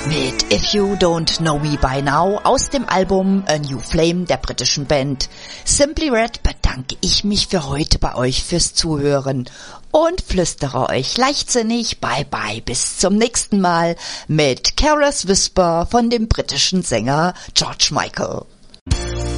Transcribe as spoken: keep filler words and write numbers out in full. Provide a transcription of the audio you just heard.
mit If You Don't Know Me By Now aus dem Album A New Flame der britischen Band Simply Red bedanke ich mich für heute bei euch fürs Zuhören und flüstere euch leichtsinnig bye bye bis zum nächsten Mal mit Careless Whisper von dem britischen Sänger George Michael.